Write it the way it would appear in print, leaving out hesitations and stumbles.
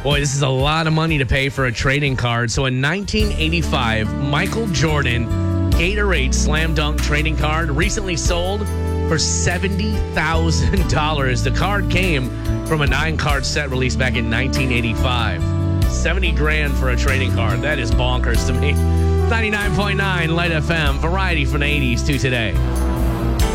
Boy, this is a lot of money to pay for a trading card. So in 1985, Michael Jordan Gatorade Slam Dunk trading card recently sold for $70,000. The card came from a 9-card set released back in 1985. 70 grand for a trading card. That is bonkers to me. 99.9 Light FM, variety from the 80s to today.